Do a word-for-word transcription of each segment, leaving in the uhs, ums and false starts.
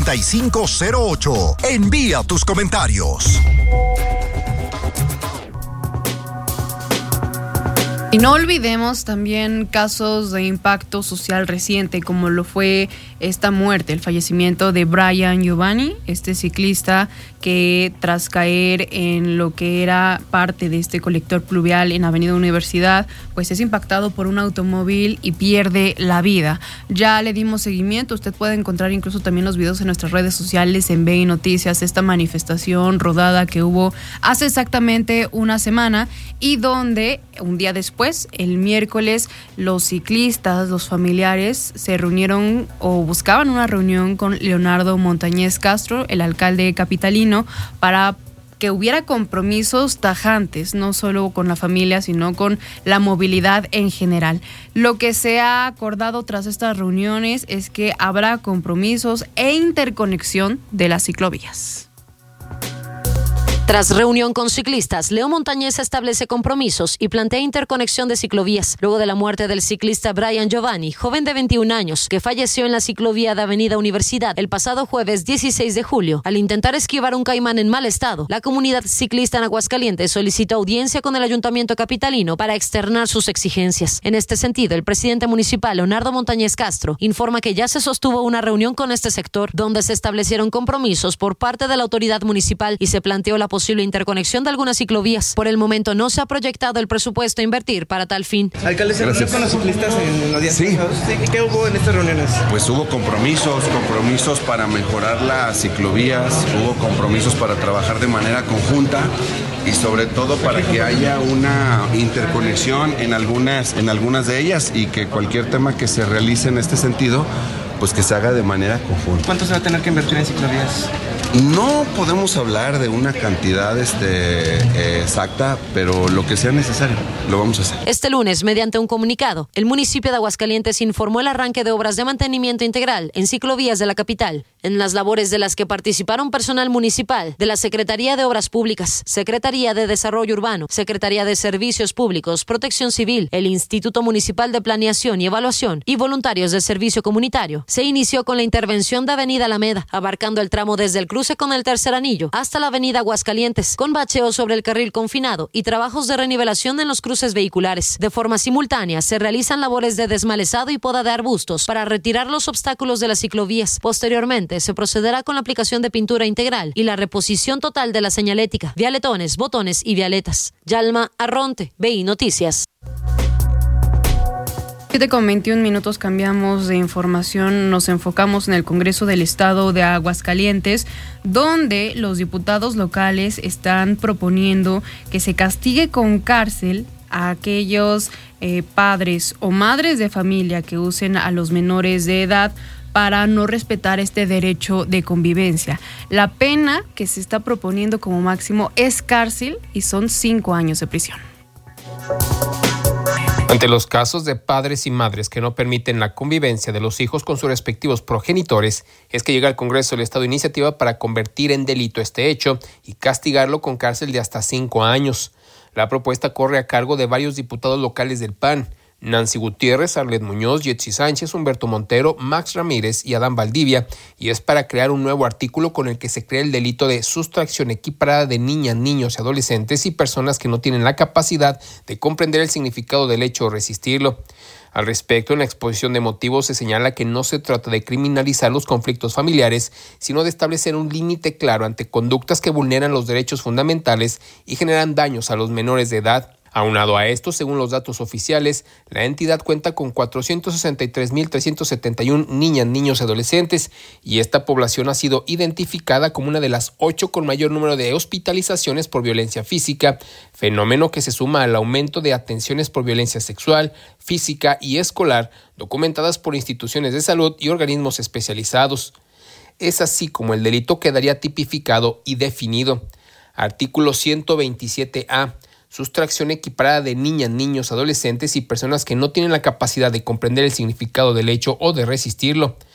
noventa y cinco cero ocho. Envía tus comentarios. Y no olvidemos también casos de impacto social reciente, como lo fue esta muerte, el fallecimiento de Brian Giovanni, este ciclista que tras caer en lo que era parte de este colector pluvial en Avenida Universidad, pues es impactado por un automóvil y pierde la vida. Ya le dimos seguimiento, usted puede encontrar incluso también los videos en nuestras redes sociales, en B I Noticias, esta manifestación rodada que hubo hace exactamente una semana y donde un día después, el miércoles, los ciclistas, los familiares se reunieron o buscaban una reunión con Leonardo Montañez Castro, el alcalde capitalino, para que hubiera compromisos tajantes, no solo con la familia, sino con la movilidad en general. Lo que se ha acordado tras estas reuniones es que habrá compromisos e interconexión de las ciclovías. Tras reunión con ciclistas, Leo Montañez establece compromisos y plantea interconexión de ciclovías, luego de la muerte del ciclista Brian Giovanni, joven de veintiún años, que falleció en la ciclovía de Avenida Universidad el pasado jueves dieciséis de julio, al intentar esquivar un caimán en mal estado. La comunidad ciclista en Aguascalientes solicitó audiencia con el Ayuntamiento capitalino para externar sus exigencias. En este sentido, el presidente municipal, Leonardo Montañez Castro, informa que ya se sostuvo una reunión con este sector, donde se establecieron compromisos por parte de la autoridad municipal y se planteó la posible interconexión de algunas ciclovías. Por el momento no se ha proyectado el presupuesto a invertir para tal fin. Alcalde, ¿se reunió con los ciclistas en los días sí. pasados? Sí. ¿Qué hubo en estas reuniones? Pues hubo compromisos, compromisos para mejorar las ciclovías, hubo compromisos para trabajar de manera conjunta y sobre todo para que haya una interconexión en algunas, en algunas de ellas y que cualquier tema que se realice en este sentido, pues que se haga de manera conjunta. ¿Cuánto se va a tener que invertir en ciclovías? No podemos hablar de una cantidad este, eh, exacta, pero lo que sea necesario, lo vamos a hacer. Este lunes, mediante un comunicado, el municipio de Aguascalientes informó el arranque de obras de mantenimiento integral en ciclovías de la capital, en las labores de las que participaron personal municipal de la Secretaría de Obras Públicas, Secretaría de Desarrollo Urbano, Secretaría de Servicios Públicos, Protección Civil, el Instituto Municipal de Planeación y Evaluación y voluntarios del Servicio Comunitario. Se inició con la intervención de Avenida Alameda, abarcando el tramo desde el cruce con el Tercer Anillo hasta la Avenida Aguascalientes, con bacheo sobre el carril confinado y trabajos de renivelación en los cruces vehiculares. De forma simultánea, se realizan labores de desmalezado y poda de arbustos para retirar los obstáculos de las ciclovías. Posteriormente, se procederá con la aplicación de pintura integral y la reposición total de la señalética, vialetones, botones y vialetas. Yalma Arronte, B I Noticias. siete con veintiún minutos, cambiamos de información, nos enfocamos en el Congreso del Estado de Aguascalientes, donde los diputados locales están proponiendo que se castigue con cárcel a aquellos eh, padres o madres de familia que usen a los menores de edad para no respetar este derecho de convivencia. La pena que se está proponiendo como máximo es cárcel y son cinco años de prisión. Ante los casos de padres y madres que no permiten la convivencia de los hijos con sus respectivos progenitores, es que llega al Congreso del Estado iniciativa para convertir en delito este hecho y castigarlo con cárcel de hasta cinco años. La propuesta corre a cargo de varios diputados locales del P A N, Nancy Gutiérrez, Arlet Muñoz, Yetsi Sánchez, Humberto Montero, Max Ramírez y Adán Valdivia, y es para crear un nuevo artículo con el que se crea el delito de sustracción equiparada de niñas, niños y adolescentes y personas que no tienen la capacidad de comprender el significado del hecho o resistirlo. Al respecto, en la exposición de motivos se señala que no se trata de criminalizar los conflictos familiares, sino de establecer un límite claro ante conductas que vulneran los derechos fundamentales y generan daños a los menores de edad. Aunado a esto, según los datos oficiales, la entidad cuenta con cuatrocientos sesenta y tres mil trescientos setenta y uno niñas, niños y adolescentes, y esta población ha sido identificada como una de las ocho con mayor número de hospitalizaciones por violencia física, fenómeno que se suma al aumento de atenciones por violencia sexual, física y escolar, documentadas por instituciones de salud y organismos especializados. Es así como el delito quedaría tipificado y definido. Artículo ciento veintisiete A. Sustracción equiparada de niñas, niños, adolescentes y personas que no tienen la capacidad de comprender el significado del hecho o de resistirlo.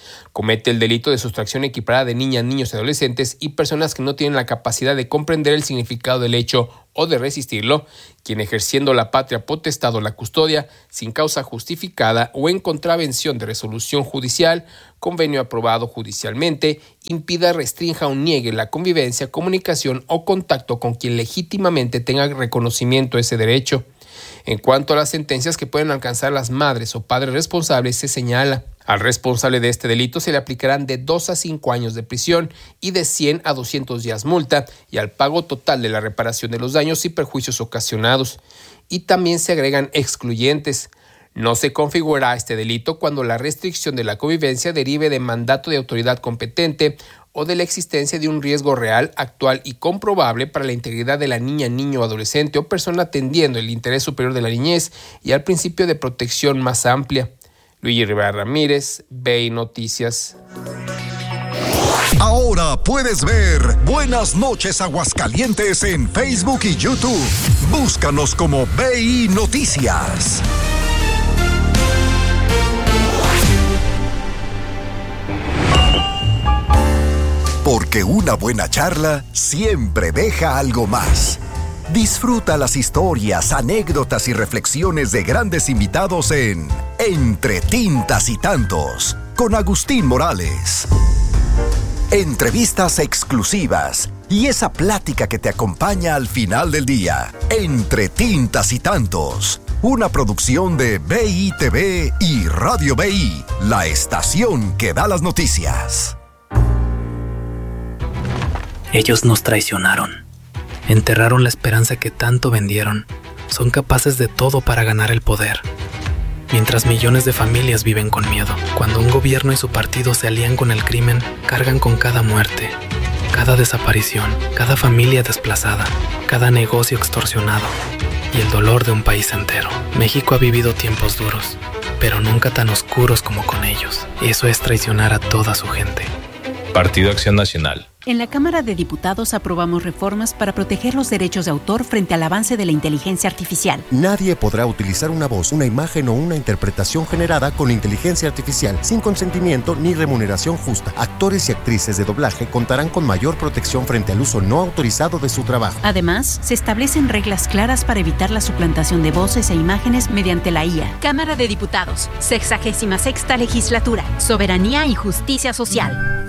Comete el delito de sustracción equiparada de niñas, niños y adolescentes y personas que no tienen la capacidad de comprender el significado del hecho o de resistirlo, quien ejerciendo la patria potestad o la custodia sin causa justificada o en contravención de resolución judicial, convenio aprobado judicialmente, impida, restrinja o niegue la convivencia, comunicación o contacto con quien legítimamente tenga reconocimiento de ese derecho. En cuanto a las sentencias que pueden alcanzar las madres o padres responsables, se señala: al responsable de este delito se le aplicarán de dos a cinco años de prisión y de cien a doscientos días multa, y al pago total de la reparación de los daños y perjuicios ocasionados. Y también se agregan excluyentes. No se configurará este delito cuando la restricción de la convivencia derive de mandato de autoridad competente o de la existencia de un riesgo real, actual y comprobable para la integridad de la niña, niño, adolescente o persona atendiendo el interés superior de la niñez y al principio de protección más amplia. Luigi Rivera Ramírez, B I Noticias. Ahora puedes ver Buenas noches Aguascalientes en Facebook y YouTube. Búscanos como B I Noticias. Porque una buena charla siempre deja algo más. Disfruta las historias, anécdotas y reflexiones de grandes invitados en Entre Tintas y Tantos, con Agustín Morales. Entrevistas exclusivas y esa plática que te acompaña al final del día. Entre Tintas y Tantos, una producción de B I T V y Radio B I, la estación que da las noticias. Ellos nos traicionaron. Enterraron la esperanza que tanto vendieron. Son capaces de todo para ganar el poder. Mientras millones de familias viven con miedo. Cuando un gobierno y su partido se alían con el crimen, cargan con cada muerte, cada desaparición, cada familia desplazada, cada negocio extorsionado y el dolor de un país entero. México ha vivido tiempos duros, pero nunca tan oscuros como con ellos. Eso es traicionar a toda su gente. Partido Acción Nacional. En la Cámara de Diputados aprobamos reformas para proteger los derechos de autor frente al avance de la inteligencia artificial. Nadie podrá utilizar una voz, una imagen o una interpretación generada con inteligencia artificial sin consentimiento ni remuneración justa. Actores y actrices de doblaje contarán con mayor protección frente al uso no autorizado de su trabajo. Además, se establecen reglas claras para evitar la suplantación de voces e imágenes mediante la I A. Cámara de Diputados, sexagésima sexta legislatura, soberanía y justicia social.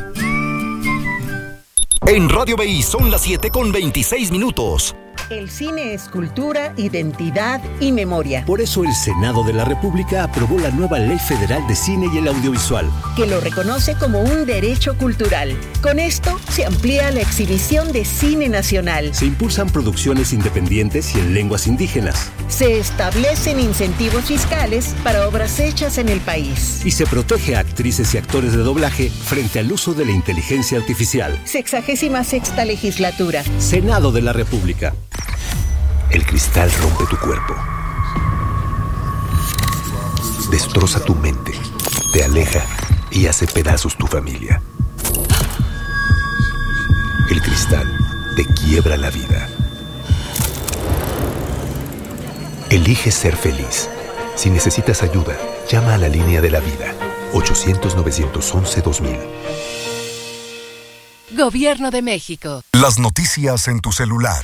En Radio B I son las siete con veintiséis minutos. El cine es cultura, identidad y memoria. Por eso el Senado de la República aprobó la nueva Ley Federal de Cine y el Audiovisual, que lo reconoce como un derecho cultural. Con esto se amplía la exhibición de cine nacional. Se impulsan producciones independientes y en lenguas indígenas. Se establecen incentivos fiscales para obras hechas en el país. Y se protege a actrices y actores de doblaje frente al uso de la inteligencia artificial. Sexagésima sexta legislatura. Senado de la República. El cristal rompe tu cuerpo, destroza tu mente, te aleja y hace pedazos tu familia. El cristal te quiebra la vida. Elige ser feliz. Si necesitas ayuda, llama a la línea de la vida, ochocientos, novecientos once, dos mil. Gobierno de México. Las noticias en tu celular.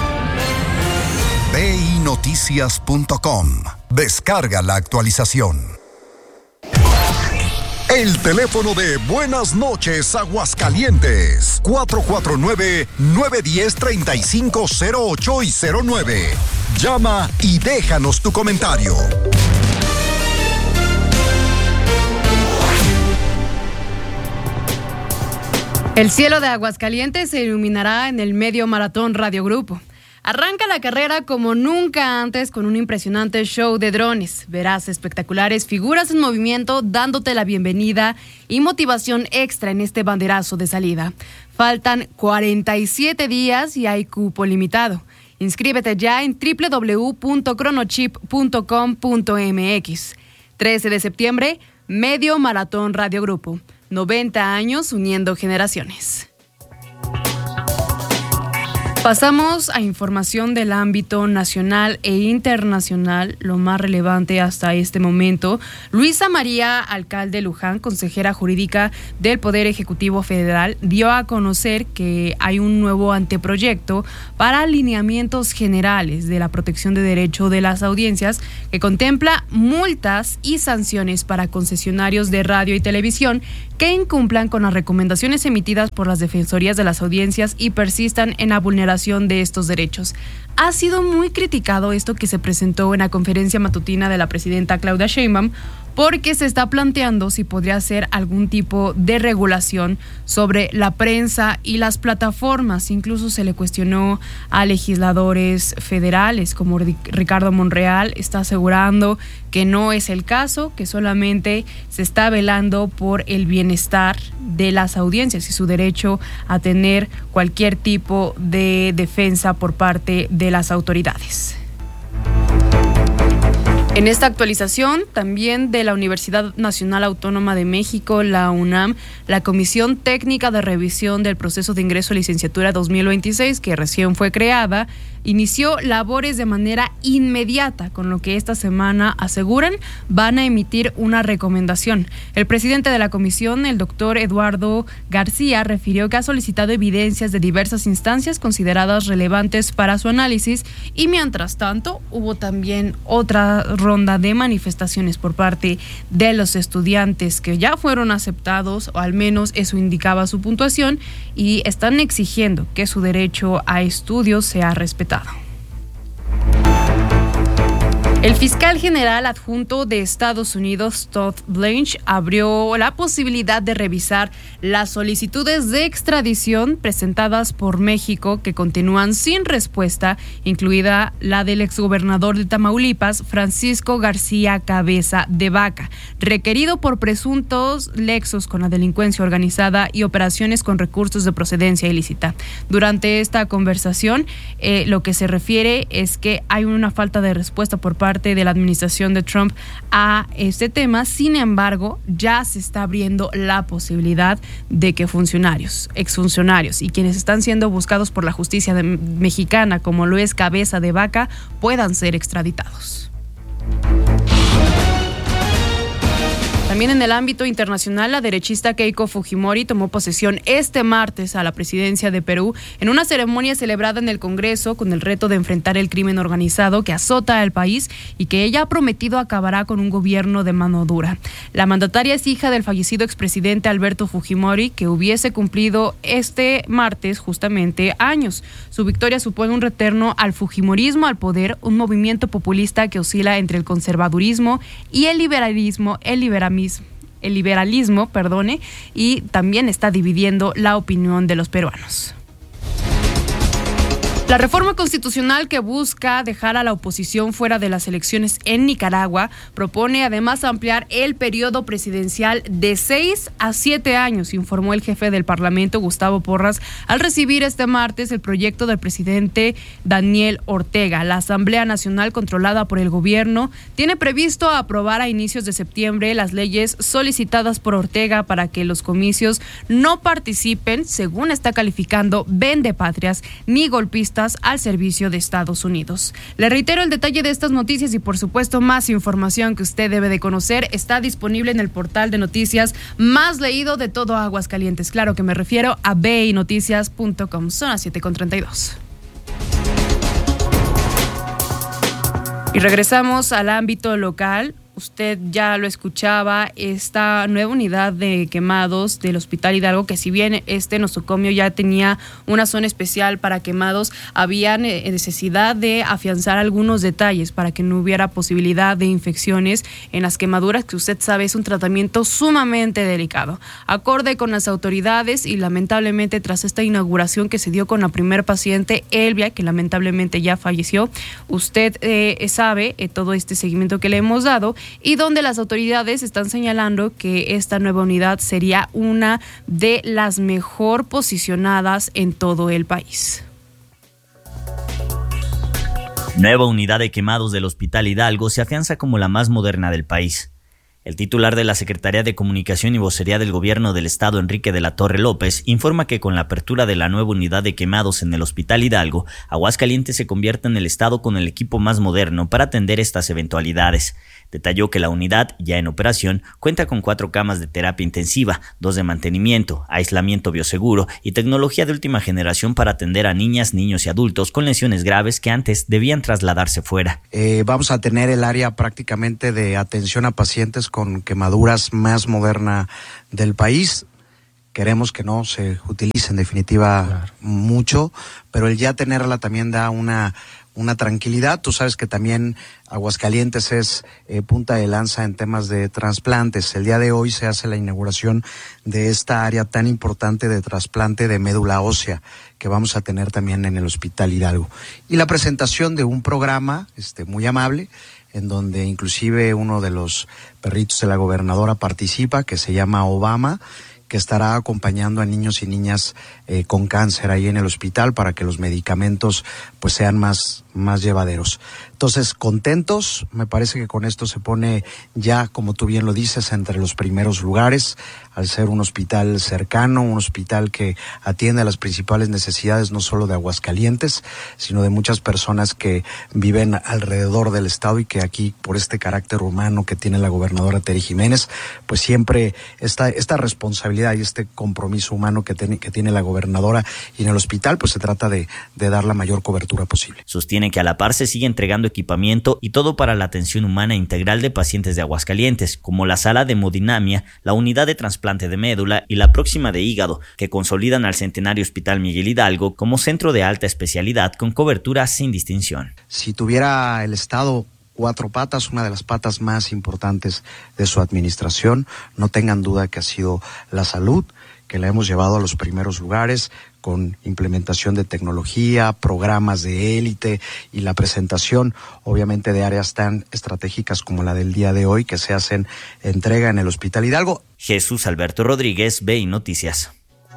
B I noticias punto com. Descarga la actualización. El teléfono de Buenas noches Aguascalientes, cuatro cuatro nueve, nueve uno cero, tres cinco cero ocho y cero nueve. Llama y déjanos tu comentario. El cielo de Aguascalientes se iluminará en el Medio Maratón Radio Grupo. Arranca la carrera como nunca antes con un impresionante show de drones. Verás espectaculares figuras en movimiento dándote la bienvenida y motivación extra en este banderazo de salida. Faltan cuarenta y siete días y hay cupo limitado. Inscríbete ya en doble u doble u doble u punto cronochip punto com punto m x. trece de septiembre, Medio Maratón Radio Grupo. noventa años uniendo generaciones. Pasamos a información del ámbito nacional e internacional, lo más relevante hasta este momento. Luisa María Alcalde Luján, consejera jurídica del Poder Ejecutivo Federal, dio a conocer que hay un nuevo anteproyecto para alineamientos generales de la protección de derecho de las audiencias que contempla multas y sanciones para concesionarios de radio y televisión que incumplan con las recomendaciones emitidas por las defensorías de las audiencias y persistan en la vulneración de estos derechos. Ha sido muy criticado esto que se presentó en la conferencia matutina de la presidenta Claudia Sheinbaum, porque se está planteando si podría ser algún tipo de regulación sobre la prensa y las plataformas. Incluso se le cuestionó a legisladores federales, como Ricardo Monreal está asegurando que no es el caso, que solamente se está velando por el bienestar de las audiencias y su derecho a tener cualquier tipo de defensa por parte de las autoridades. En esta actualización, también de la Universidad Nacional Autónoma de México, la UNAM, la Comisión Técnica de Revisión del Proceso de Ingreso a Licenciatura dos mil veintiséis, que recién fue creada, inició labores de manera inmediata, con lo que esta semana aseguran van a emitir una recomendación. El presidente de la comisión, el doctor Eduardo García, refirió que ha solicitado evidencias de diversas instancias consideradas relevantes para su análisis y mientras tanto hubo también otra ronda de manifestaciones por parte de los estudiantes que ya fueron aceptados, o al menos eso indicaba su puntuación, y están exigiendo que su derecho a estudios sea respetado. El fiscal general adjunto de Estados Unidos, Todd Blanche, abrió la posibilidad de revisar las solicitudes de extradición presentadas por México que continúan sin respuesta, incluida la del exgobernador de Tamaulipas, Francisco García Cabeza de Vaca, requerido por presuntos nexos con la delincuencia organizada y operaciones con recursos de procedencia ilícita. Durante esta conversación, eh, lo que se refiere es que hay una falta de respuesta por parte de la administración de Trump a este tema. Sin embargo, ya se está abriendo la posibilidad de que funcionarios, exfuncionarios y quienes están siendo buscados por la justicia de, mexicana, como lo es Cabeza de Vaca, puedan ser extraditados. También en el ámbito internacional, la derechista Keiko Fujimori tomó posesión este martes a la presidencia de Perú en una ceremonia celebrada en el Congreso con el reto de enfrentar el crimen organizado que azota al país y que ella ha prometido acabará con un gobierno de mano dura. La mandataria es hija del fallecido expresidente Alberto Fujimori, que hubiese cumplido este martes justamente años. Su victoria supone un retorno al fujimorismo al poder, un movimiento populista que oscila entre el conservadurismo y el liberalismo, el liberalismo el liberalismo, perdone, y también está dividiendo la opinión de los peruanos. La reforma constitucional que busca dejar a la oposición fuera de las elecciones en Nicaragua propone además ampliar el periodo presidencial de seis a siete años, informó el jefe del Parlamento, Gustavo Porras, al recibir este martes el proyecto del presidente Daniel Ortega. La Asamblea Nacional, controlada por el gobierno, tiene previsto aprobar a inicios de septiembre las leyes solicitadas por Ortega para que los comicios no participen, según está calificando, vendepatrias ni golpistas al servicio de Estados Unidos. Le reitero el detalle de estas noticias y por supuesto más información que usted debe de conocer está disponible en el portal de noticias más leído de todo Aguascalientes. Claro que me refiero a b i noticias punto com. Son las siete con treinta y dos. Y regresamos al ámbito local. Usted ya lo escuchaba, esta nueva unidad de quemados del Hospital Hidalgo, que si bien este nosocomio ya tenía una zona especial para quemados, había necesidad de afianzar algunos detalles para que no hubiera posibilidad de infecciones en las quemaduras, que usted sabe es un tratamiento sumamente delicado. Acorde con las autoridades y lamentablemente tras esta inauguración que se dio con la primer paciente, Elvia, que lamentablemente ya falleció, usted eh, sabe eh, todo este seguimiento que le hemos dado, y donde las autoridades están señalando que esta nueva unidad sería una de las mejor posicionadas en todo el país. Nueva unidad de quemados del Hospital Hidalgo se afianza como la más moderna del país. El titular de la Secretaría de Comunicación y Vocería del Gobierno del Estado, Enrique de la Torre López, informa que con la apertura de la nueva unidad de quemados en el Hospital Hidalgo, Aguascalientes se convierte en el estado con el equipo más moderno para atender estas eventualidades. Detalló que la unidad, ya en operación, cuenta con cuatro camas de terapia intensiva, dos de mantenimiento, aislamiento bioseguro y tecnología de última generación para atender a niñas, niños y adultos con lesiones graves que antes debían trasladarse fuera. Eh, vamos a tener el área prácticamente de atención a pacientes con quemaduras más moderna del país. Queremos que no se utilice en definitiva claro. mucho, pero el ya tenerla también da una, una tranquilidad. Tú sabes que también Aguascalientes es eh, punta de lanza en temas de trasplantes. El día de hoy se hace la inauguración de esta área tan importante de trasplante de médula ósea que vamos a tener también en el Hospital Hidalgo. Y la presentación de un programa este, muy amable, en donde inclusive uno de los perritos de la gobernadora participa, que se llama Obama, que estará acompañando a niños y niñas eh, con cáncer ahí en el hospital para que los medicamentos pues sean más, más llevaderos. Entonces, contentos, me parece que con esto se pone ya, como tú bien lo dices, entre los primeros lugares, al ser un hospital cercano, un hospital que atiende a las principales necesidades no solo de Aguascalientes, sino de muchas personas que viven alrededor del estado y que aquí, por este carácter humano que tiene la gobernadora Tere Jiménez, pues siempre esta, esta responsabilidad y este compromiso humano que tiene, que tiene la gobernadora y en el hospital, pues se trata de, de dar la mayor cobertura posible. Sostiene que a la par se sigue entregando equipamiento y todo para la atención humana integral de pacientes de Aguascalientes, como la sala de hemodinamia, la unidad de trasplante de médula y la próxima de hígado, que consolidan al centenario Hospital Miguel Hidalgo como centro de alta especialidad con cobertura sin distinción. Si tuviera el Estado cuatro patas, una de las patas más importantes de su administración, no tengan duda que ha sido la salud, que la hemos llevado a los primeros lugares con implementación de tecnología, programas de élite y la presentación obviamente de áreas tan estratégicas como la del día de hoy que se hacen entrega en el Hospital Hidalgo. Jesús Alberto Rodríguez, B I Noticias.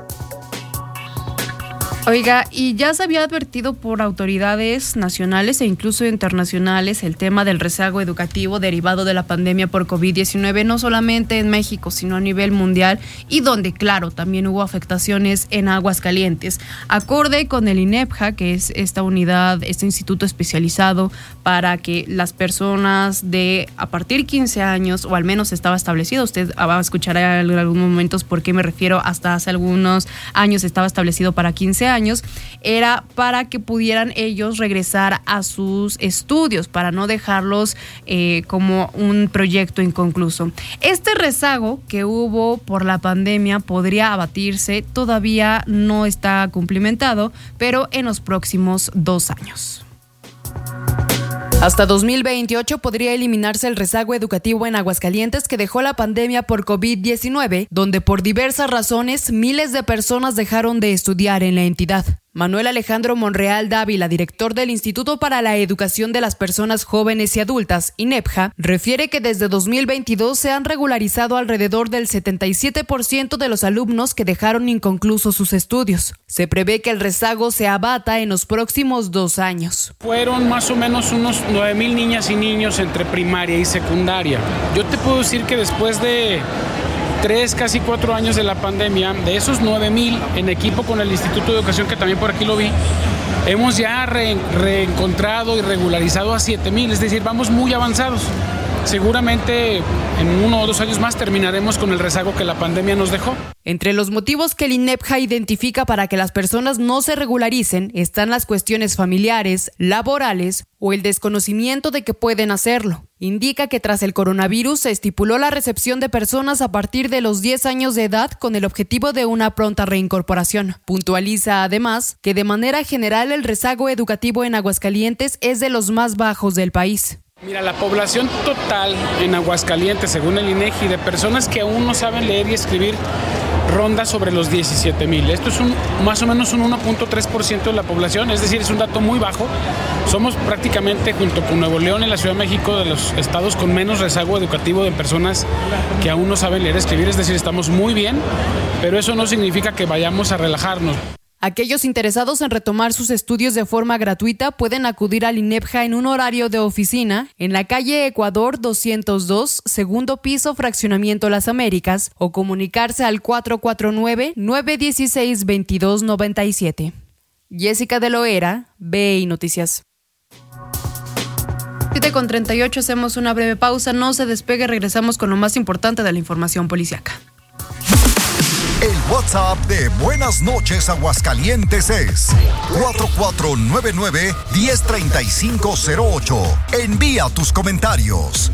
Oiga, y ya se había advertido por autoridades nacionales e incluso internacionales el tema del rezago educativo derivado de la pandemia por covid diecinueve, no solamente en México, sino a nivel mundial, y donde, claro, también hubo afectaciones en Aguascalientes. Acorde con el INEPJA, que es esta unidad, este instituto especializado para que las personas de a partir de quince años, o al menos estaba establecido, usted va a escuchar en algunos momentos por qué me refiero, hasta hace algunos años estaba establecido para quince años, años, era para que pudieran ellos regresar a sus estudios, para no dejarlos eh, como un proyecto inconcluso. Este rezago que hubo por la pandemia podría abatirse, todavía no está cumplimentado, pero en los próximos dos años. Hasta dos mil veintiocho podría eliminarse el rezago educativo en Aguascalientes que dejó la pandemia por covid diecinueve, donde por diversas razones miles de personas dejaron de estudiar en la entidad. Manuel Alejandro Monreal Dávila, director del Instituto para la Educación de las Personas Jóvenes y Adultas, INEPJA, refiere que desde dos mil veintidós se han regularizado alrededor del setenta y siete por ciento de los alumnos que dejaron inconclusos sus estudios. Se prevé que el rezago se abata en los próximos dos años. Fueron más o menos unos nueve mil niñas y niños entre primaria y secundaria. Yo te puedo decir que después de tres, casi cuatro años de la pandemia, de esos nueve mil en equipo con el Instituto de Educación, que también por aquí lo vi, hemos ya re, reencontrado y regularizado a siete mil, es decir, vamos muy avanzados. Seguramente en uno o dos años más terminaremos con el rezago que la pandemia nos dejó. Entre los motivos que el INEPJA identifica para que las personas no se regularicen están las cuestiones familiares, laborales o el desconocimiento de que pueden hacerlo. Indica que tras el coronavirus se estipuló la recepción de personas a partir de los diez años de edad con el objetivo de una pronta reincorporación. Puntualiza además que de manera general el rezago educativo en Aguascalientes es de los más bajos del país. Mira, la población total en Aguascalientes, según el INEGI, de personas que aún no saben leer y escribir, ronda sobre los diecisiete mil. Esto es un, más o menos un uno punto tres por ciento de la población, es decir, es un dato muy bajo. Somos prácticamente, junto con Nuevo León y la Ciudad de México, de los estados con menos rezago educativo de personas que aún no saben leer y escribir, es decir, estamos muy bien, pero eso no significa que vayamos a relajarnos. Aquellos interesados en retomar sus estudios de forma gratuita pueden acudir al INEPJA en un horario de oficina en la calle Ecuador doscientos dos, segundo piso, Fraccionamiento Las Américas, o comunicarse al cuatro cuatro nueve, nueve uno seis, dos dos nueve siete. Jessica de Loera, B I Noticias. siete con treinta y ocho, hacemos una breve pausa, no se despegue, regresamos con lo más importante de la información policiaca. El WhatsApp de Buenas Noches Aguascalientes es cuatro cuatro nueve nueve, uno cero tres cinco cero ocho. Envía tus comentarios.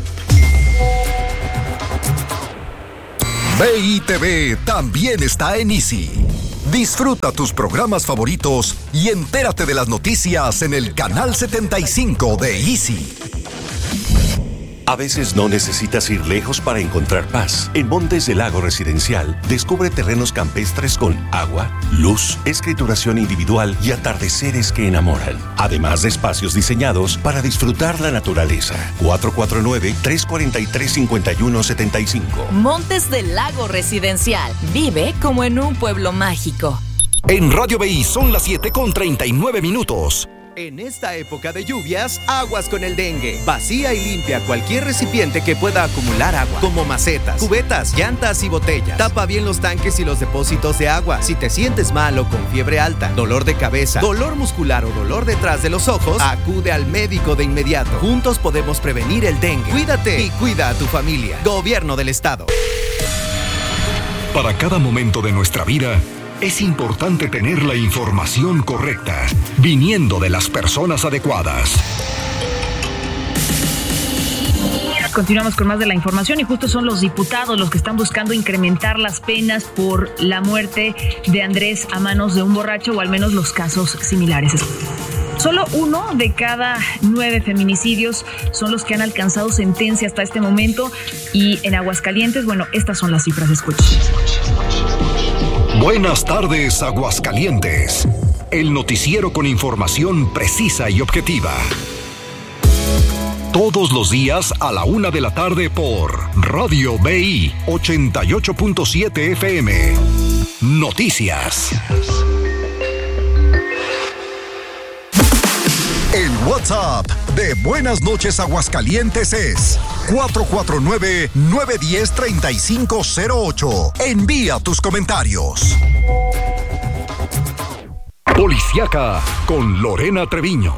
B I T V también está en Easy. Disfruta tus programas favoritos y entérate de las noticias en el canal setenta y cinco de Easy. A veces no necesitas ir lejos para encontrar paz. En Montes del Lago Residencial, descubre terrenos campestres con agua, luz, escrituración individual y atardeceres que enamoran. Además de espacios diseñados para disfrutar la naturaleza. cuatro cuatro nueve, tres cuatro tres, cinco uno siete cinco. Montes del Lago Residencial. Vive como en un pueblo mágico. En Radio B I son las siete con treinta y nueve minutos. En esta época de lluvias, aguas con el dengue. Vacía y limpia cualquier recipiente que pueda acumular agua, como macetas, cubetas, llantas y botellas. Tapa bien los tanques y los depósitos de agua. Si te sientes mal o con fiebre alta, dolor de cabeza, dolor muscular o dolor detrás de los ojos, acude al médico de inmediato. Juntos podemos prevenir el dengue. Cuídate y cuida a tu familia. Gobierno del Estado. Para cada momento de nuestra vida, es importante tener la información correcta, viniendo de las personas adecuadas. Continuamos con más de la información y justo son los diputados los que están buscando incrementar las penas por la muerte de Andrés a manos de un borracho, o al menos los casos similares. Solo uno de cada nueve feminicidios son los que han alcanzado sentencia hasta este momento, y en Aguascalientes, bueno, estas son las cifras, escuchen. Buenas tardes, Aguascalientes. El noticiero con información precisa y objetiva. Todos los días a la una de la tarde por Radio B I ochenta y ocho punto siete F M. Noticias. El WhatsApp de Buenas Noches Aguascalientes es cuatro cuatro nueve, nueve uno cero, tres cinco cero ocho. Envía tus comentarios. Policiaca con Lorena Treviño.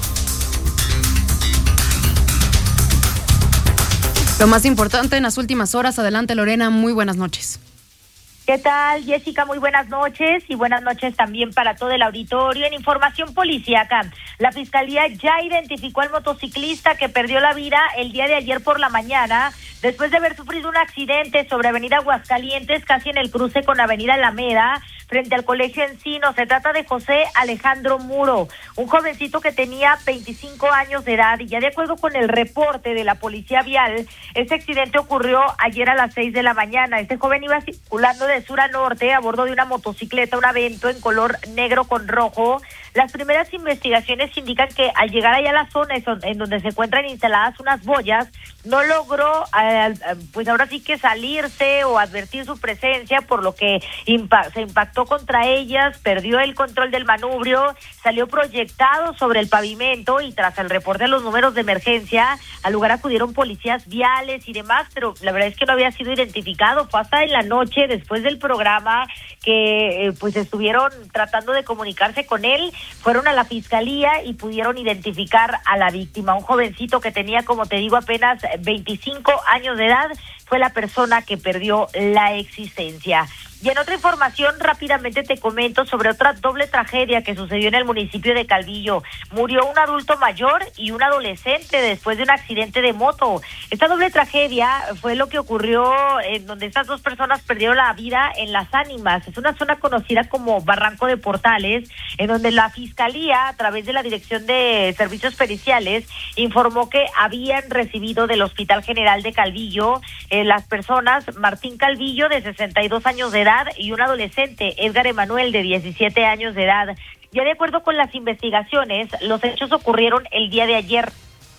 Lo más importante en las últimas horas. Adelante, Lorena, muy buenas noches. ¿Qué tal, Jessica? Muy buenas noches, y buenas noches también para todo el auditorio. En información policíaca, la Fiscalía ya identificó al motociclista que perdió la vida el día de ayer por la mañana, después de haber sufrido un accidente sobre Avenida Aguascalientes, casi en el cruce con Avenida Alameda, frente al Colegio Encino. Se trata de José Alejandro Muro, un jovencito que tenía veinticinco años de edad, y ya de acuerdo con el reporte de la Policía Vial, este accidente ocurrió ayer a las seis de la mañana. Este joven iba circulando de sur a norte a bordo de una motocicleta, un Avento en color negro con rojo. Las primeras investigaciones indican que al llegar allá a la zona en donde se encuentran instaladas unas boyas, no logró, eh, pues ahora sí que salirse o advertir su presencia, por lo que impa- se impactó contra ellas, perdió el control del manubrio, salió proyectado sobre el pavimento, y tras el reporte de los números de emergencia, al lugar acudieron policías viales y demás, pero la verdad es que no había sido identificado. Fue hasta en la noche, después del programa, que eh, pues estuvieron tratando de comunicarse con él, fueron a la fiscalía y pudieron identificar a la víctima, un jovencito que tenía, como te digo, apenas veinticinco años de edad, fue la persona que perdió la existencia. Y en otra información, rápidamente te comento sobre otra doble tragedia que sucedió en el municipio de Calvillo. Murió un adulto mayor y un adolescente después de un accidente de moto. Esta doble tragedia fue lo que ocurrió en donde estas dos personas perdieron la vida en Las Ánimas. Es una zona conocida como Barranco de Portales, en donde la Fiscalía, a través de la Dirección de Servicios Periciales, informó que habían recibido del Hospital General de Calvillo eh, las personas Martín Calvillo, de sesenta y dos años de edad, y un adolescente, Edgar Emanuel, de diecisiete años de edad. Ya de acuerdo con las investigaciones, los hechos ocurrieron el día de ayer.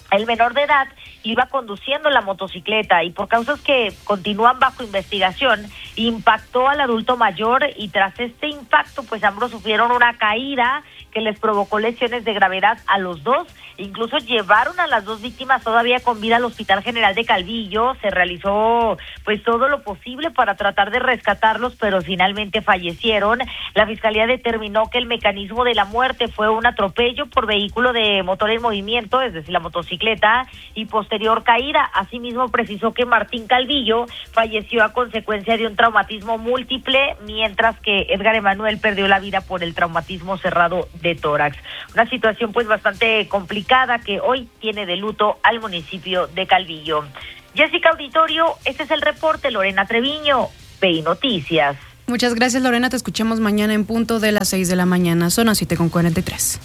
El menor de edad iba conduciendo la motocicleta y por causas que continúan bajo investigación, impactó al adulto mayor y tras este impacto, pues ambos sufrieron una caída que les provocó lesiones de gravedad a los dos. Incluso llevaron a las dos víctimas todavía con vida al Hospital General de Calvillo. Se realizó pues todo lo posible para tratar de rescatarlos, pero finalmente fallecieron. La Fiscalía determinó que el mecanismo de la muerte fue un atropello por vehículo de motor en movimiento, es decir, la motocicleta, y posterior caída. Asimismo, precisó que Martín Calvillo falleció a consecuencia de un traumatismo múltiple, mientras que Edgar Emanuel perdió la vida por el traumatismo cerrado de tórax. Una situación pues bastante complicada que hoy tiene de luto al municipio de Calvillo. Jessica Auditorio, este es el reporte. Lorena Treviño, B I Noticias. Muchas gracias, Lorena. Te escuchamos mañana en punto de las seis de la mañana. Son las siete con cuarenta y tres.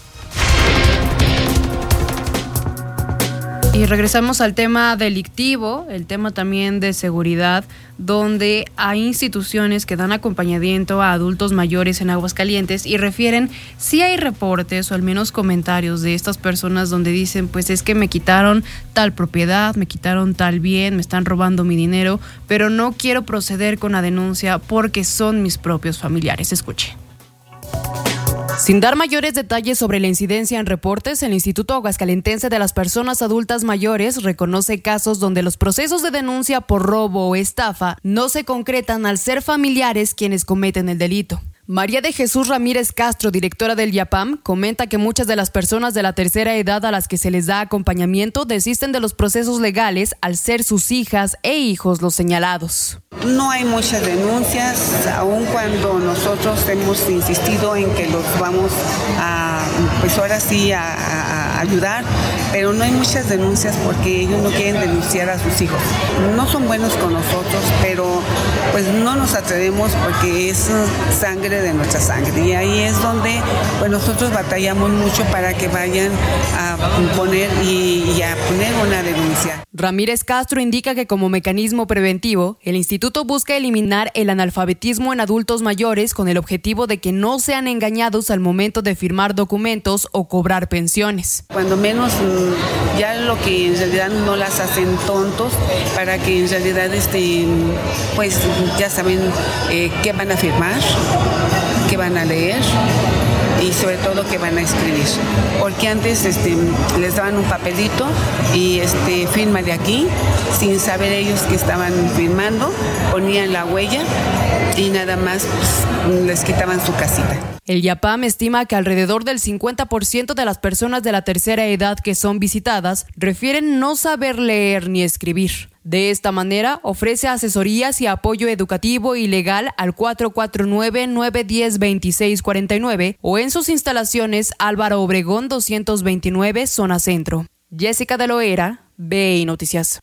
Y regresamos al tema delictivo, el tema también de seguridad, donde hay instituciones que dan acompañamiento a adultos mayores en Aguascalientes y refieren si hay reportes o al menos comentarios de estas personas donde dicen, pues es que me quitaron tal propiedad, me quitaron tal bien, me están robando mi dinero, pero no quiero proceder con la denuncia porque son mis propios familiares. Escuche. Sin dar mayores detalles sobre la incidencia en reportes, el Instituto Aguascalentense de las Personas Adultas Mayores reconoce casos donde los procesos de denuncia por robo o estafa no se concretan al ser familiares quienes cometen el delito. María de Jesús Ramírez Castro, directora del IAPAM, comenta que muchas de las personas de la tercera edad a las que se les da acompañamiento desisten de los procesos legales al ser sus hijas e hijos los señalados. No hay muchas denuncias, aun cuando nosotros hemos insistido en que los vamos a, pues ahora sí, a, a ayudar, pero no hay muchas denuncias porque ellos no quieren denunciar a sus hijos. No son buenos con nosotros, pero pues no nos atrevemos porque es sangre de nuestra sangre y ahí es donde pues nosotros batallamos mucho para que vayan a poner y, y a poner una denuncia. Ramírez Castro indica que como mecanismo preventivo, el instituto busca eliminar el analfabetismo en adultos mayores con el objetivo de que no sean engañados al momento de firmar documentos o cobrar pensiones. Cuando menos ya lo que en realidad no las hacen tontos para que en realidad este, pues ya saben eh, qué van a firmar, que van a leer y sobre todo que van a escribir, porque antes este, les daban un papelito y este, firma de aquí, sin saber ellos que estaban firmando, ponían la huella y nada más pues, les quitaban su casita. El IAPAM estima que alrededor del cincuenta por ciento de las personas de la tercera edad que son visitadas refieren no saber leer ni escribir. De esta manera, ofrece asesorías y apoyo educativo y legal al cuatro cuatro nueve, nueve uno cero, dos seis cuatro nueve o en sus instalaciones Álvaro Obregón doscientos veintinueve, zona centro. Jessica de Loera, B I Noticias.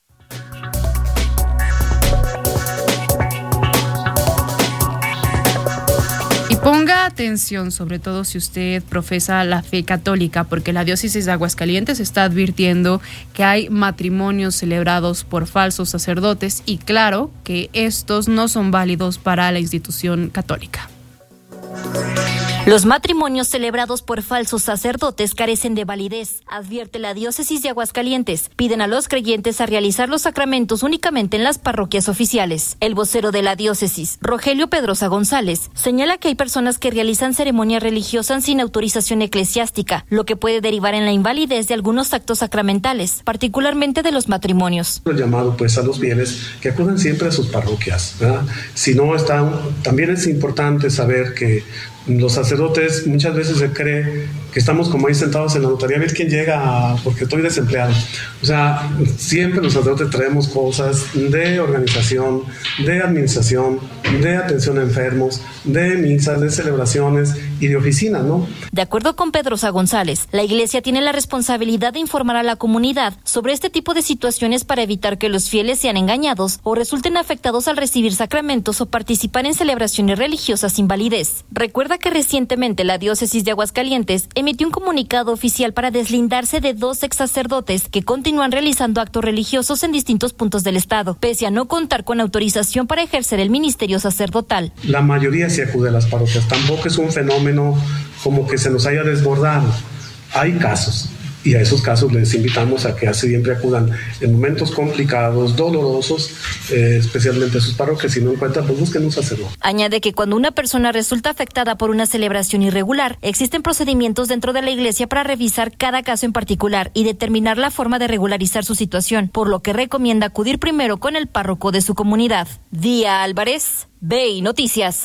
Ponga atención, sobre todo si usted profesa la fe católica, porque la diócesis de Aguascalientes está advirtiendo que hay matrimonios celebrados por falsos sacerdotes y claro que estos no son válidos para la institución católica. Los matrimonios celebrados por falsos sacerdotes carecen de validez, advierte la diócesis de Aguascalientes. Piden a los creyentes a realizar los sacramentos únicamente en las parroquias oficiales. El vocero de la diócesis, Rogelio Pedrosa González, señala que hay personas que realizan ceremonias religiosas sin autorización eclesiástica, lo que puede derivar en la invalidez de algunos actos sacramentales, particularmente de los matrimonios. El llamado pues a los fieles que acudan siempre a sus parroquias, ¿verdad? Si no están, también es importante saber que los sacerdotes muchas veces se cree que estamos como ahí sentados en la notaría, a ver quién llega porque estoy desempleado. O sea, siempre los sacerdotes traemos cosas de organización, de administración, de atención a enfermos, de misas, de celebraciones y de oficinas, ¿no? De acuerdo con Pedrosa González, la Iglesia tiene la responsabilidad de informar a la comunidad sobre este tipo de situaciones para evitar que los fieles sean engañados o resulten afectados al recibir sacramentos o participar en celebraciones religiosas sin validez. Recuerda que recientemente la diócesis de Aguascalientes emitió un comunicado oficial para deslindarse de dos ex sacerdotes que continúan realizando actos religiosos en distintos puntos del estado, pese a no contar con autorización para ejercer el ministerio sacerdotal. La mayoría se acude a las parroquias, tampoco es un fenómeno como que se nos haya desbordado. Hay casos, y a esos casos les invitamos a que siempre acudan en momentos complicados, dolorosos, eh, especialmente a sus parroquias. Si no encuentran, pues busquen un sacerdote. Añade que cuando una persona resulta afectada por una celebración irregular, existen procedimientos dentro de la iglesia para revisar cada caso en particular y determinar la forma de regularizar su situación, por lo que recomienda acudir primero con el párroco de su comunidad. Día Álvarez, B I Noticias.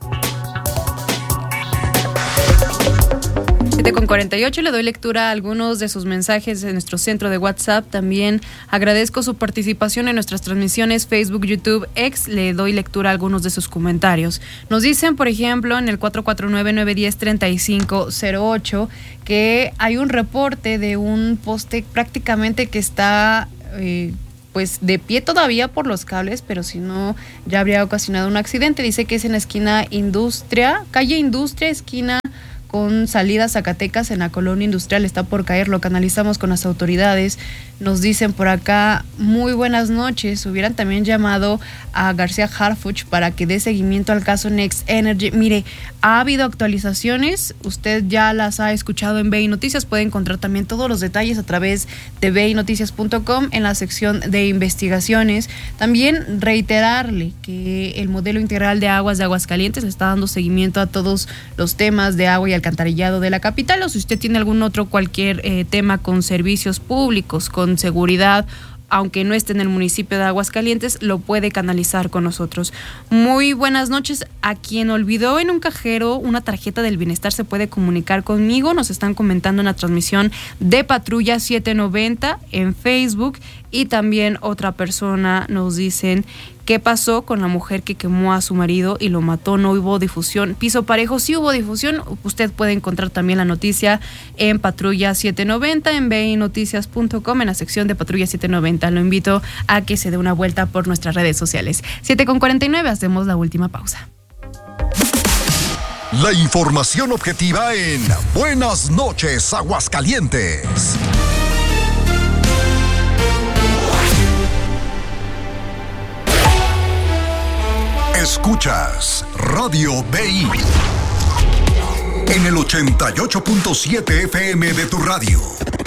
siete con cuarenta y ocho, le doy lectura a algunos de sus mensajes en nuestro centro de WhatsApp. También agradezco su participación en nuestras transmisiones Facebook, YouTube, X. Le doy lectura a algunos de sus comentarios. Nos dicen, por ejemplo, en el cuatro cuatro nueve, nueve uno cero, tres cinco cero ocho que hay un reporte de un poste prácticamente que está eh, pues de pie todavía por los cables, pero si no ya habría ocasionado un accidente. Dice que es en la esquina Industria, calle Industria, esquina con salida Zacatecas, en la colonia industrial. Está por caer, lo canalizamos con las autoridades. Nos dicen por acá, muy buenas noches, hubieran también llamado a García Harfuch para que dé seguimiento al caso Next Energy. Mire, ha habido actualizaciones, usted ya las ha escuchado en B I Noticias, puede encontrar también todos los detalles a través de b i noticias punto com en la sección de investigaciones. También reiterarle que el modelo integral de aguas de Aguascalientes está dando seguimiento a todos los temas de agua y alcantarillado de la capital, o si usted tiene algún otro cualquier eh, tema con servicios públicos, con seguridad, aunque no esté en el municipio de Aguascalientes, lo puede canalizar con nosotros. Muy buenas noches. A quien olvidó en un cajero una tarjeta del bienestar se puede comunicar conmigo. Nos están comentando en la transmisión de Patrulla setecientos noventa en Facebook, y también otra persona nos dicen qué pasó con la mujer que quemó a su marido y lo mató. No hubo difusión. Piso parejo, sí hubo difusión. Usted puede encontrar también la noticia en Patrulla setecientos noventa, en b i noticias punto com, en la sección de Patrulla setecientos noventa. Lo invito a que se dé una vuelta por nuestras redes sociales. siete con cuarenta y nueve, hacemos la última pausa. La información objetiva en Buenas noches, Aguascalientes. Escuchas Radio B I en el ochenta y ocho punto siete F M de tu radio.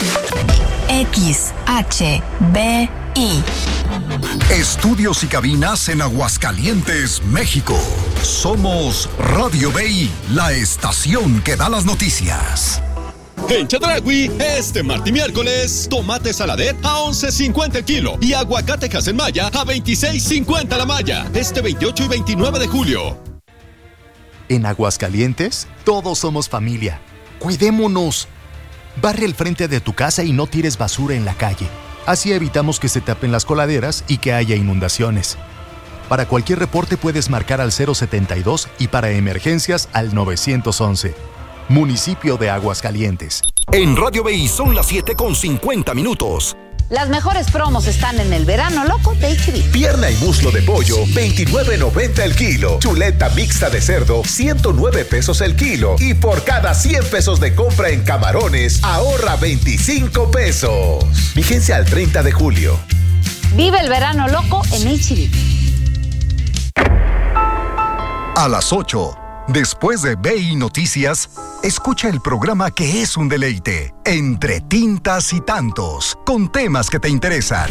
X H B I. Estudios y cabinas en Aguascalientes, México. Somos Radio B I, la estación que da las noticias. En Chedraui, este martes y miércoles, tomate saladet a once cincuenta el kilo y aguacate Maya a veintiséis cincuenta la malla. Este veintiocho y veintinueve de julio. En Aguascalientes, todos somos familia. Cuidémonos. Barre el frente de tu casa y no tires basura en la calle. Así evitamos que se tapen las coladeras y que haya inundaciones. Para cualquier reporte puedes marcar al cero setenta y dos y para emergencias al nueve once. Municipio de Aguascalientes. En Radio B I son las siete con cincuenta minutos. Las mejores promos están en el verano loco de H B. Pierna y muslo de pollo, veintinueve noventa el kilo. Chuleta mixta de cerdo, ciento nueve pesos el kilo. Y por cada cien pesos de compra en camarones, ahorra veinticinco pesos. Vigencia al treinta de julio. Vive el verano loco en H B. A las ocho, después de B I Noticias, escucha el programa que es un deleite, Entre Tintas y Tantos, con temas que te interesan.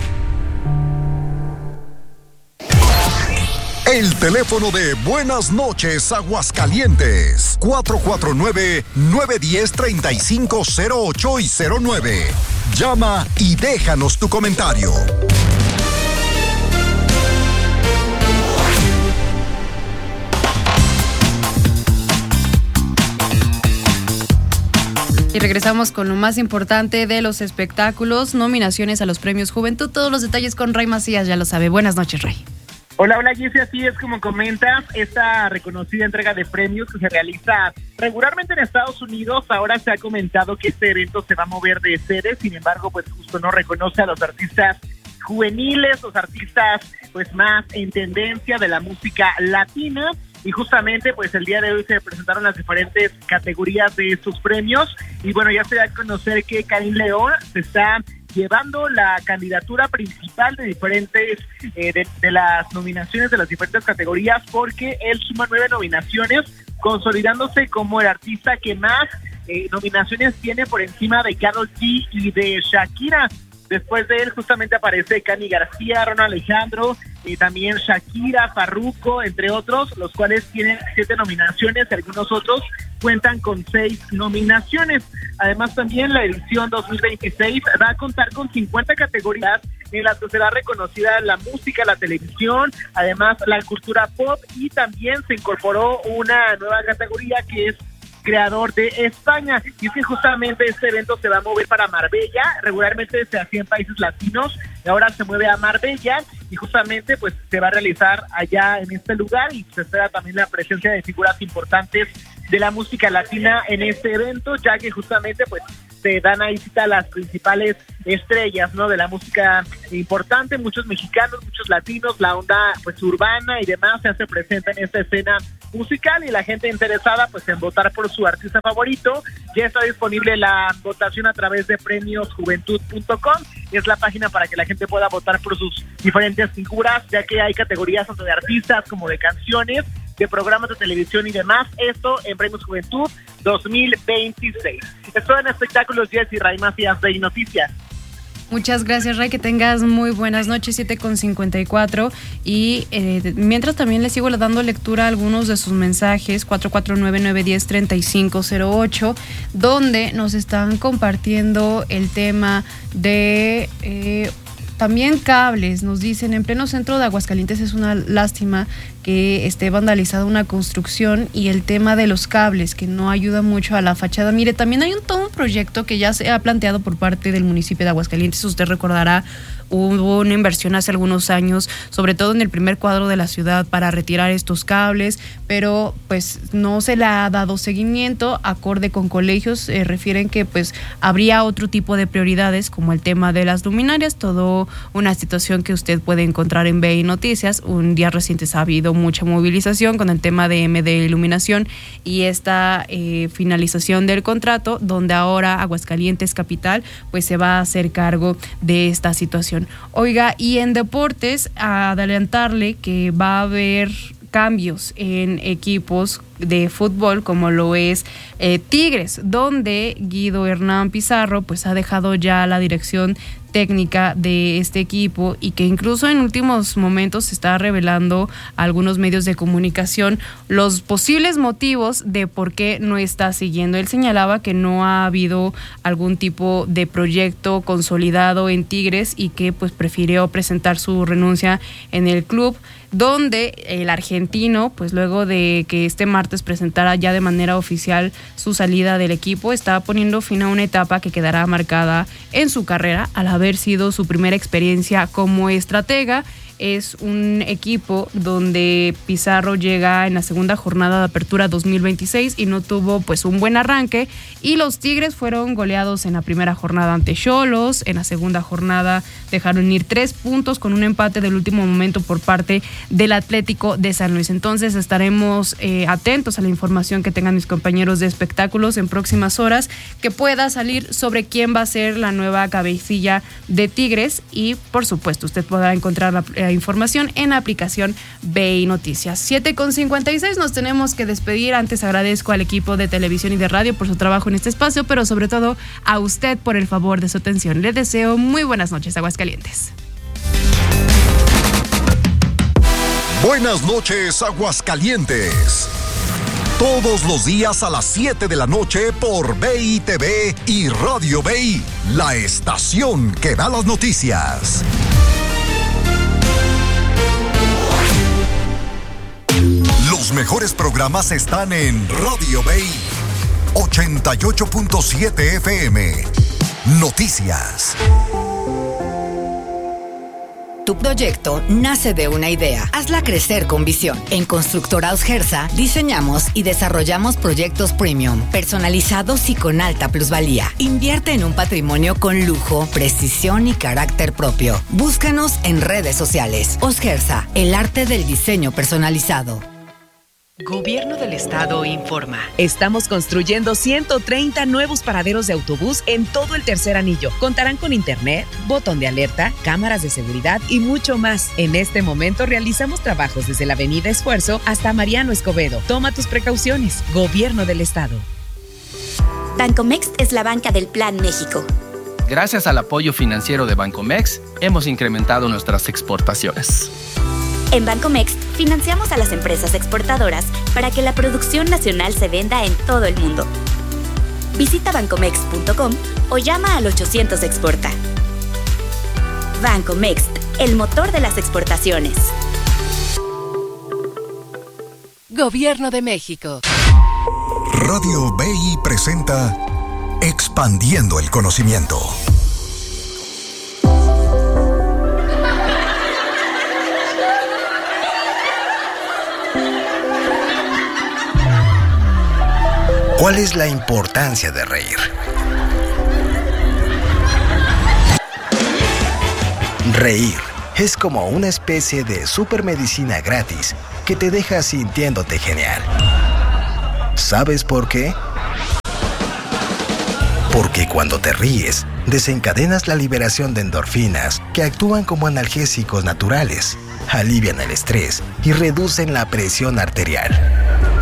El teléfono de Buenas noches, Aguascalientes, cuatro cuatro nueve, nueve uno cero, tres cinco cero ocho y cero nueve. Llama y déjanos tu comentario. Y regresamos con lo más importante de los espectáculos, nominaciones a los premios Juventud. Todos los detalles con Ray Macías, ya lo sabe. Buenas noches, Ray. Hola, hola, Jessy, así es como comentas, esta reconocida entrega de premios que se realiza regularmente en Estados Unidos, ahora se ha comentado que este evento se va a mover de sede, sin embargo, pues justo no reconoce a los artistas juveniles, los artistas pues más en tendencia de la música latina. Y justamente, pues el día de hoy se presentaron las diferentes categorías de estos premios. Y bueno, ya se da a conocer que Karim León se está llevando la candidatura principal de diferentes, eh, de, de las nominaciones de las diferentes categorías, porque él suma nueve nominaciones, consolidándose como el artista que más eh, nominaciones tiene por encima de Karol G y de Shakira. Después de él justamente aparece Cani García, Ron Alejandro, y también Shakira, Farruko, entre otros, los cuales tienen siete nominaciones, algunos otros cuentan con seis nominaciones. Además, también la edición dos mil veintiséis va a contar con cincuenta categorías en las que será reconocida la música, la televisión, además la cultura pop, y también se incorporó una nueva categoría que es creador de España. Y es que justamente este evento se va a mover para Marbella. Regularmente se hacía en países latinos y ahora se mueve a Marbella, y justamente pues se va a realizar allá en este lugar, y se espera también la presencia de figuras importantes de la música latina en este evento, ya que justamente pues se dan ahí cita a las principales estrellas, ¿no?, de la música importante, muchos mexicanos, muchos latinos, la onda pues urbana y demás se hace presente en esta escena musical, y la gente interesada pues en votar por su artista favorito. Ya está disponible la votación a través de premios juventud punto com, es la página para que la gente pueda votar por sus diferentes figuras, ya que hay categorías tanto de artistas como de canciones, de programas de televisión y demás. Esto en Premios Juventud dos mil veintiséis. Esto en espectáculos, Jessy, Ray Macías, de Noticias. Muchas gracias, Ray, que tengas muy buenas noches, siete con cincuenta y cuatro, y eh, mientras también les sigo dando lectura a algunos de sus mensajes, cuatro cuatro nueve, nueve uno cero, tres cinco cero ocho, donde nos están compartiendo el tema de... Eh, También cables. Nos dicen, en pleno centro de Aguascalientes es una lástima que esté vandalizada una construcción, y el tema de los cables, que no ayuda mucho a la fachada. Mire, también hay un todo un proyecto que ya se ha planteado por parte del municipio de Aguascalientes. Usted recordará, hubo una inversión hace algunos años, sobre todo en el primer cuadro de la ciudad, para retirar estos cables, pero pues no se le ha dado seguimiento. Acorde con colegios, eh, refieren que pues habría otro tipo de prioridades, como el tema de las luminarias, todo una situación que usted puede encontrar en B I Noticias. Un día reciente ha habido mucha movilización con el tema de M D Iluminación y esta eh, finalización del contrato, donde ahora Aguascalientes Capital pues se va a hacer cargo de esta situación. Oiga, y en deportes, a adelantarle que va a haber cambios en equipos de fútbol, como lo es eh, Tigres, donde Guido Hernán Pizarro pues ha dejado ya la dirección técnica de este equipo, y que incluso en últimos momentos se está revelando a algunos medios de comunicación los posibles motivos de por qué no está siguiendo. Él señalaba que no ha habido algún tipo de proyecto consolidado en Tigres, y que pues prefirió presentar su renuncia en el club, donde el argentino, pues luego de que este martes presentara ya de manera oficial su salida del equipo, está poniendo fin a una etapa que quedará marcada en su carrera al haber sido su primera experiencia como estratega. Es un equipo donde Pizarro llega en la segunda jornada de apertura dos mil veintiséis y no tuvo pues un buen arranque, y los Tigres fueron goleados en la primera jornada ante Xolos. En la segunda jornada dejaron ir tres puntos con un empate del último momento por parte del Atlético de San Luis. Entonces estaremos eh, atentos a la información que tengan mis compañeros de espectáculos en próximas horas, que pueda salir sobre quién va a ser la nueva cabecilla de Tigres, y por supuesto usted podrá encontrar la eh, información en la aplicación B I Noticias. siete con cincuenta y seis, nos tenemos que despedir. Antes agradezco al equipo de televisión y de radio por su trabajo en este espacio, pero sobre todo a usted por el favor de su atención. Le deseo muy buenas noches, Aguascalientes. Buenas noches, Aguascalientes. Todos los días a las siete de la noche por B I T V y Radio B I, la estación que da las noticias. Los mejores programas están en Radio B I ochenta y ocho punto siete F M. Noticias. Tu proyecto nace de una idea. Hazla crecer con visión. En Constructora Osgersa diseñamos y desarrollamos proyectos premium, personalizados y con alta plusvalía. Invierte en un patrimonio con lujo, precisión y carácter propio. Búscanos en redes sociales. Osgersa, el arte del diseño personalizado. Gobierno del Estado informa. Estamos construyendo ciento treinta nuevos paraderos de autobús en todo el tercer anillo. Contarán con internet, botón de alerta, cámaras de seguridad y mucho más. En este momento realizamos trabajos desde la Avenida Esfuerzo hasta Mariano Escobedo. Toma tus precauciones. Gobierno del Estado. Bancomext es la banca del Plan México. Gracias al apoyo financiero de Bancomext, hemos incrementado nuestras exportaciones. En Bancomext financiamos a las empresas exportadoras para que la producción nacional se venda en todo el mundo. Visita bancomext punto com o llama al ochocientos exporta. Bancomext, el motor de las exportaciones. Gobierno de México. Radio B I presenta Expandiendo el Conocimiento. ¿Cuál es la importancia de reír? Reír es como una especie de supermedicina gratis que te deja sintiéndote genial. ¿Sabes por qué? Porque cuando te ríes, desencadenas la liberación de endorfinas que actúan como analgésicos naturales, alivian el estrés y reducen la presión arterial.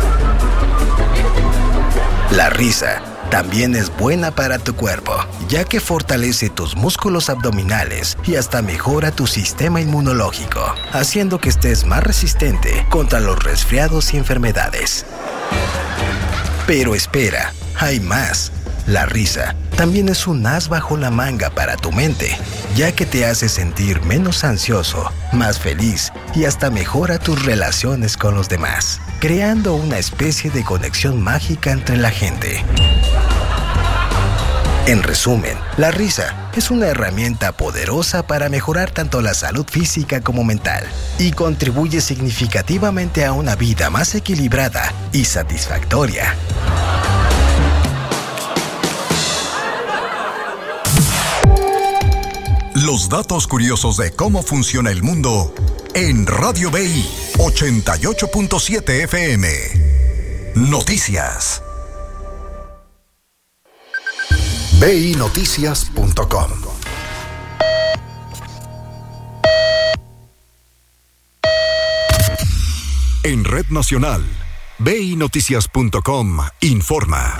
La risa también es buena para tu cuerpo, ya que fortalece tus músculos abdominales y hasta mejora tu sistema inmunológico, haciendo que estés más resistente contra los resfriados y enfermedades. Pero espera, hay más. La risa también es un as bajo la manga para tu mente, ya que te hace sentir menos ansioso, más feliz y hasta mejora tus relaciones con los demás, creando una especie de conexión mágica entre la gente. En resumen, la risa es una herramienta poderosa para mejorar tanto la salud física como mental y contribuye significativamente a una vida más equilibrada y satisfactoria. Los datos curiosos de cómo funciona el mundo en Radio B I ochenta y ocho punto siete F M. Noticias. B I noticias punto com. En Red Nacional, B I noticias punto com informa.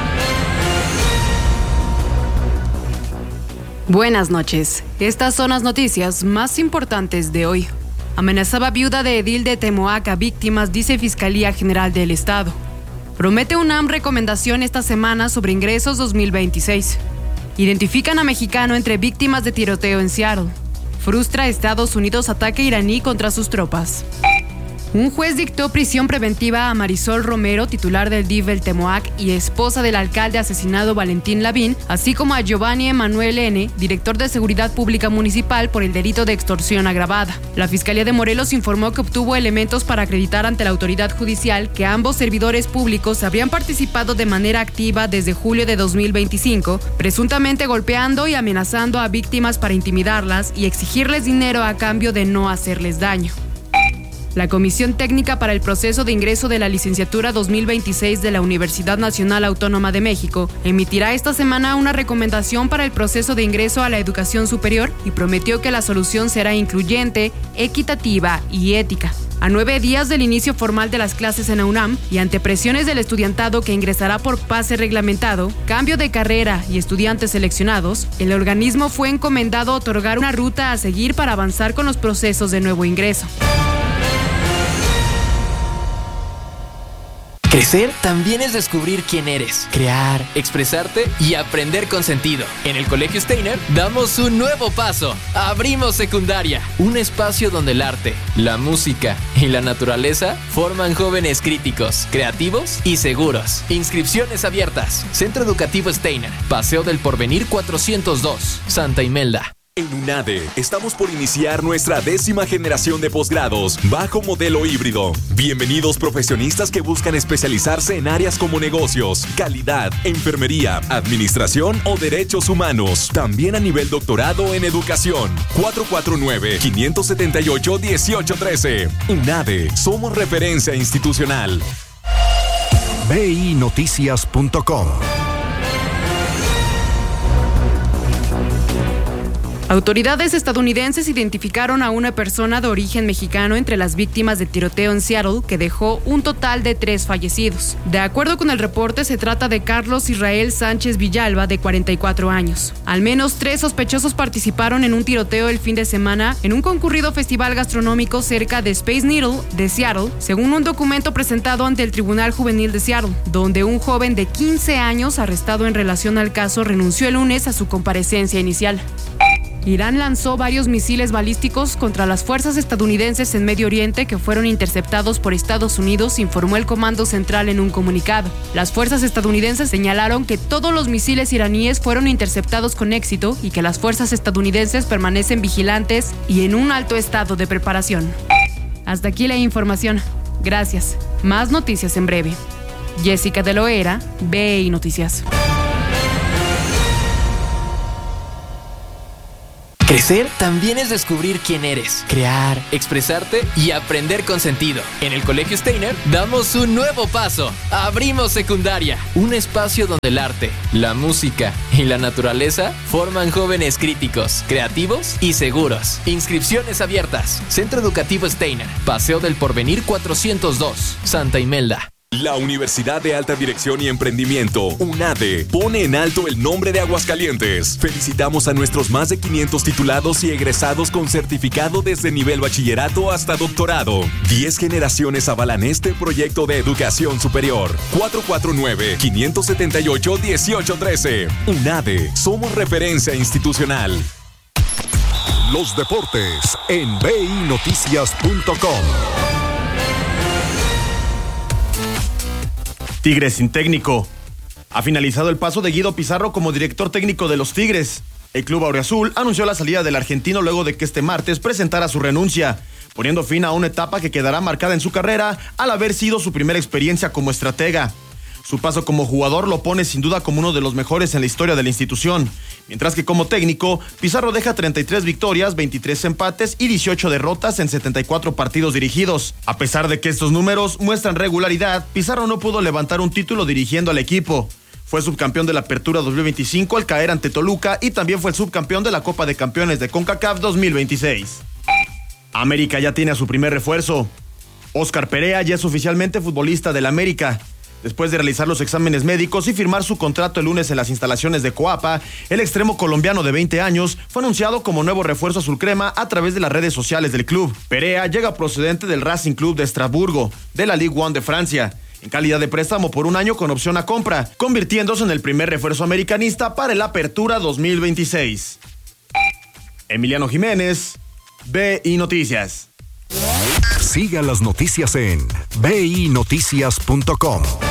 Buenas noches. Estas son las noticias más importantes de hoy. Amenazaba viuda de edil de Temoac a víctimas, dice Fiscalía General del Estado. Promete UNAM recomendación esta semana sobre ingresos dos mil veintiséis. Identifican a mexicano entre víctimas de tiroteo en Seattle. Frustra Estados Unidos ataque iraní contra sus tropas. Un juez dictó prisión preventiva a Marisol Romero, titular del D I F del Temoac y esposa del alcalde asesinado Valentín Lavín, así como a Giovanni Emanuel N., director de Seguridad Pública Municipal, por el delito de extorsión agravada. La Fiscalía de Morelos informó que obtuvo elementos para acreditar ante la autoridad judicial que ambos servidores públicos habrían participado de manera activa desde julio de dos mil veinticinco, presuntamente golpeando y amenazando a víctimas para intimidarlas y exigirles dinero a cambio de no hacerles daño. La Comisión Técnica para el Proceso de Ingreso de la Licenciatura dos mil veintiséis de la Universidad Nacional Autónoma de México emitirá esta semana una recomendación para el proceso de ingreso a la educación superior y prometió que la solución será incluyente, equitativa y ética. A nueve días del inicio formal de las clases en la UNAM y ante presiones del estudiantado que ingresará por pase reglamentado, cambio de carrera y estudiantes seleccionados, el organismo fue encomendado otorgar una ruta a seguir para avanzar con los procesos de nuevo ingreso. Crecer también es descubrir quién eres, crear, expresarte y aprender con sentido. En el Colegio Steiner damos un nuevo paso. Abrimos secundaria, un espacio donde el arte, la música y la naturaleza forman jóvenes críticos, creativos y seguros. Inscripciones abiertas. Centro Educativo Steiner, Paseo del Porvenir cuatrocientos dos, Santa Imelda. En UNADE estamos por iniciar nuestra décima generación de posgrados bajo modelo híbrido. Bienvenidos profesionistas que buscan especializarse en áreas como negocios, calidad, enfermería, administración o derechos humanos. También a nivel doctorado en educación. cuatro cuatro nueve, cinco siete ocho, uno ocho uno tres. UNADE, somos referencia institucional. B I Noticias punto com. Autoridades estadounidenses identificaron a una persona de origen mexicano entre las víctimas del tiroteo en Seattle que dejó un total de tres fallecidos. De acuerdo con el reporte, se trata de Carlos Israel Sánchez Villalba, de cuarenta y cuatro años. Al menos tres sospechosos participaron en un tiroteo el fin de semana en un concurrido festival gastronómico cerca de Space Needle de Seattle, según un documento presentado ante el Tribunal Juvenil de Seattle, donde un joven de quince años arrestado en relación al caso renunció el lunes a su comparecencia inicial. Irán lanzó varios misiles balísticos contra las fuerzas estadounidenses en Medio Oriente que fueron interceptados por Estados Unidos, informó el Comando Central en un comunicado. Las fuerzas estadounidenses señalaron que todos los misiles iraníes fueron interceptados con éxito y que las fuerzas estadounidenses permanecen vigilantes y en un alto estado de preparación. Hasta aquí la información. Gracias. Más noticias en breve. Jessica de Loera, B I Noticias. Crecer también es descubrir quién eres, crear, expresarte y aprender con sentido. En el Colegio Steiner damos un nuevo paso. Abrimos secundaria, un espacio donde el arte, la música y la naturaleza forman jóvenes críticos, creativos y seguros. Inscripciones abiertas. Centro Educativo Steiner, Paseo del Porvenir cuatrocientos dos, Santa Imelda. La Universidad de Alta Dirección y Emprendimiento, UNADE, pone en alto el nombre de Aguascalientes. Felicitamos a nuestros más de quinientos titulados y egresados con certificado desde nivel bachillerato hasta doctorado. Diez generaciones avalan este proyecto de educación superior. cuatro cuatro nueve, cinco siete ocho, uno ocho uno tres. UNADE, somos referencia institucional. Los deportes en B I Noticias punto com. Tigres sin técnico. Ha finalizado el paso de Guido Pizarro como director técnico de los Tigres. El club auriazul anunció la salida del argentino luego de que este martes presentara su renuncia, poniendo fin a una etapa que quedará marcada en su carrera al haber sido su primera experiencia como estratega. Su paso como jugador lo pone sin duda como uno de los mejores en la historia de la institución, mientras que como técnico, Pizarro deja treinta y tres victorias, veintitrés empates y dieciocho derrotas en setenta y cuatro partidos dirigidos. A pesar de que estos números muestran regularidad, Pizarro no pudo levantar un título dirigiendo al equipo. Fue subcampeón de la Apertura dos mil veinticinco al caer ante Toluca y también fue el subcampeón de la Copa de Campeones de CONCACAF dos mil veintiséis. América ya tiene a su primer refuerzo. Óscar Perea ya es oficialmente futbolista del América. Después de realizar los exámenes médicos y firmar su contrato el lunes en las instalaciones de Coapa, el extremo colombiano de veinte años fue anunciado como nuevo refuerzo azul crema a través de las redes sociales del club. Perea llega procedente del Racing Club de Estrasburgo, de la Ligue uno de Francia, en calidad de préstamo por un año con opción a compra, convirtiéndose en el primer refuerzo americanista para el Apertura dos mil veintiséis. Emiliano Jiménez, B I Noticias. Siga las noticias en B I Noticias punto com.